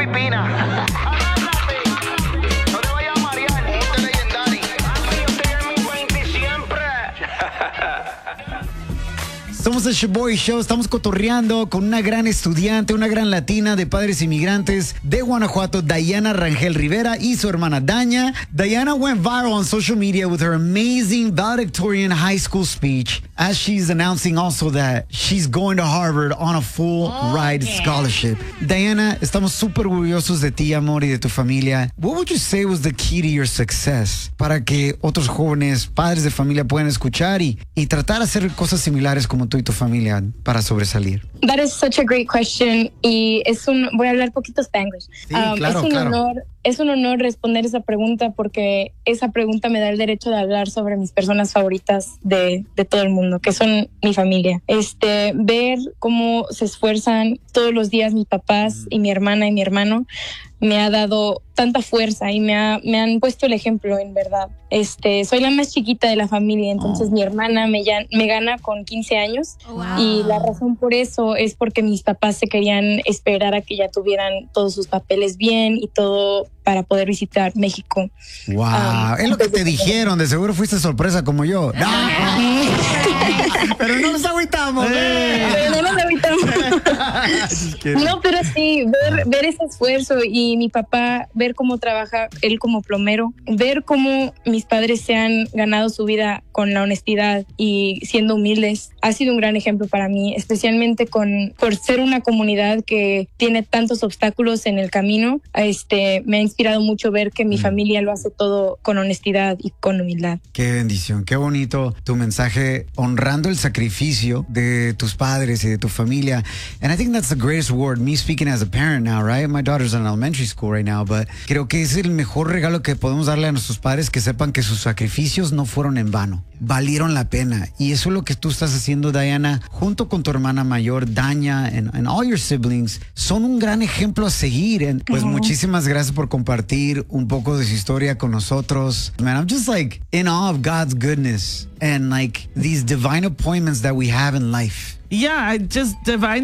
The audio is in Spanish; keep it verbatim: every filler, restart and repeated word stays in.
pipina. No te vayas a marear, ponte legendario. Yo estoy en mi veinte siempre. Somos el Shoboy Show, estamos cotorreando con una gran estudiante, una gran latina de padres inmigrantes de Guanajuato, Dayana Rangel Rivera y su hermana Daña. Diana went viral on social media with her amazing valedictorian high school speech as she's announcing also that she's going to Harvard on a full oh, ride yeah. scholarship. Diana, estamos súper orgullosos de ti, amor, y de tu familia. What would you say was the key to your success para que otros jóvenes, padres de familia puedan escuchar y, y tratar de hacer cosas similares como tú y tu familia para sobresalir? That is such a great question. Y es un, voy a hablar poquito Spanglish. Sí, um, claro, es un claro. honor, es un honor responder esa pregunta porque esa pregunta me da el derecho de hablar sobre mis personas favoritas de, de todo el mundo, que son mi familia. Este, ver cómo se esfuerzan todos los días mis papás y mi hermana y mi hermano me ha dado tanta fuerza y me, ha, me han puesto el ejemplo, en verdad. Este, soy la más chiquita de la familia, entonces oh. mi hermana me, ya, me gana con quince años wow. y la razón por eso es porque mis papás se querían esperar a que ya tuvieran todos sus papeles bien y todo para poder visitar México. Wow, um, es lo que te dijeron, de seguro fuiste sorpresa como yo. No, pero no nos agüitamos. Pero no nos agüitamos. No, pero sí, ver, ver ese esfuerzo y mi papá, ver cómo trabaja él como plomero, ver cómo mis padres se han ganado su vida con la honestidad y siendo humildes, ha sido un gran ejemplo para mí, especialmente con, por ser una comunidad que tiene tantos obstáculos en el camino. Este, me ha inspirado mucho ver que mi mm. familia lo hace todo con honestidad y con humildad. Qué bendición, qué bonito tu mensaje honrando el sacrificio de tus padres y de tu familia. And I think that's the greatest reward. Me speaking as a parent now, right? My daughter's in elementary school right now, but creo que es el mejor regalo que podemos darle a nuestros padres, que sepan que sus sacrificios no fueron en vano, valieron la pena. Y eso es lo que tú estás haciendo, Diana, junto con tu hermana mayor, Daña, and, and all your siblings. Son un gran ejemplo a seguir. And, pues uh-huh. muchísimas gracias por compartir un poco de su historia con nosotros. Man, I'm just like in awe of God's goodness and like these divine appointments that we have in life. Yeah, I just divine